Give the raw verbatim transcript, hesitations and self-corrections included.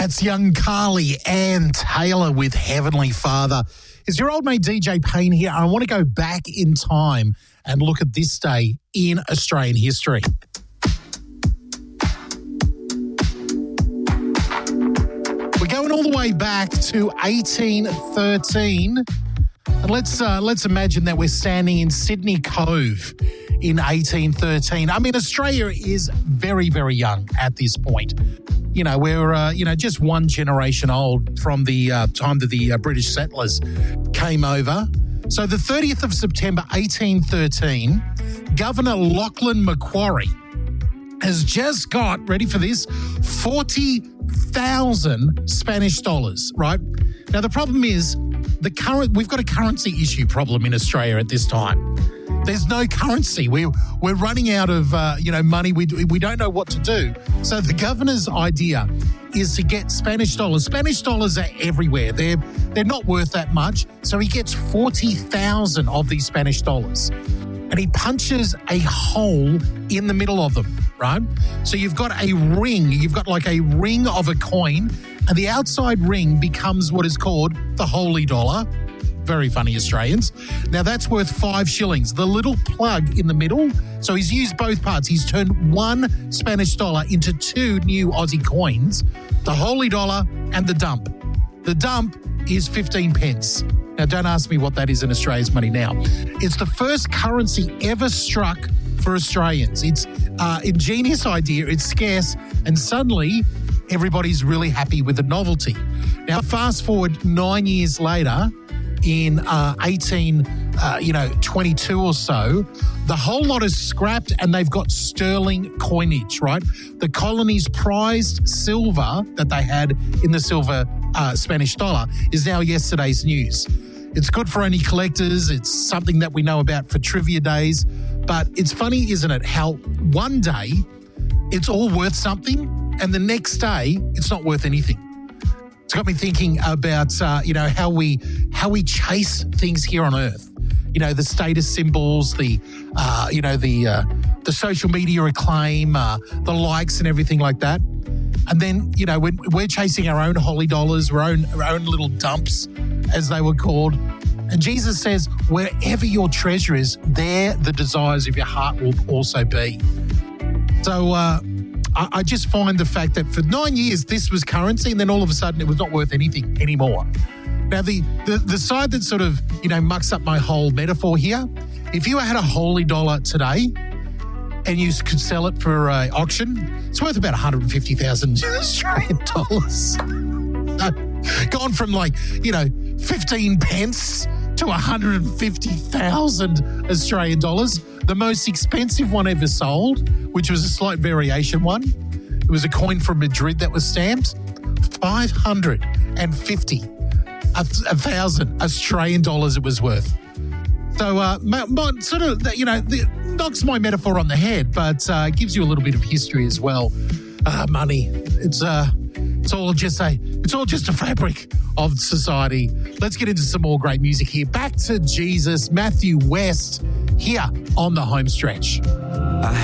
That's young Carly Ann Taylor with Heavenly Father. It's your old mate D J Payne here. I want to go back in time and look at this day in Australian history. We're going all the way back to eighteen thirteen. And let's uh, let's imagine that we're standing in Sydney Cove in eighteen thirteen. I mean, Australia is very, very young at this point. You know, we're, uh, you know, just one generation old from the uh, time that the uh, British settlers came over. So the thirtieth of September, eighteen thirteen, Governor Lachlan Macquarie has just got, ready for this, forty thousand Spanish dollars, right? Now, the problem is, the current we've got a currency issue problem in Australia at this time. There's no currency. We're, we're running out of, uh, you know, money. We, we don't know what to do. So the governor's idea is to get Spanish dollars. Spanish dollars are everywhere. They're, they're not worth that much. So he gets forty thousand of these Spanish dollars. And he punches a hole in the middle of them, right? So you've got a ring. You've got like a ring of a coin. And the outside ring becomes what is called the holy dollar. Very funny, Australians. Now, that's worth five shillings. The little plug in the middle, so he's used both parts. He's turned one Spanish dollar into two new Aussie coins, the holy dollar and the dump. The dump is fifteen pence. Now, don't ask me what that is in Australia's money now. It's the first currency ever struck for Australians. It's an ingenious idea. It's scarce, and suddenly everybody's really happy with the novelty. Now, fast forward nine years later, in uh, eighteen, uh, you know, twenty-two or so, the whole lot is scrapped and they've got sterling coinage, right? The colony's prized silver that they had in the silver uh, Spanish dollar is now yesterday's news. It's good for any collectors. It's something that we know about for trivia days. But it's funny, isn't it, how one day it's all worth something and the next day it's not worth anything. It's got me thinking about, uh, you know, how we how we chase things here on Earth. You know, the status symbols, the, uh, you know, the uh, the social media acclaim, uh, the likes and everything like that. And then, you know, when we're chasing our own holy dollars, our own, our own little dumps, as they were called. And Jesus says, wherever your treasure is, there the desires of your heart will also be. So, uh, I just find the fact that for nine years, this was currency, and then all of a sudden it was not worth anything anymore. Now, the, the, the side that sort of, you know, mucks up my whole metaphor here, if you had a holy dollar today and you could sell it for uh, auction, it's worth about one hundred fifty thousand Australian dollars. So, gone from like, you know, fifteen pence to one hundred fifty thousand Australian dollars. The most expensive one ever sold, which was a slight variation one, it was a coin from Madrid that was stamped, five hundred fifty thousand Australian dollars it was worth. So, uh, my, my, sort of, you know, the, knocks my metaphor on the head, but uh, gives you a little bit of history as well. Uh, money, it's uh, it's all just a, it's all just a fabric of society. Let's get into some more great music here. Back to Jesus, Matthew West, here on the home stretch.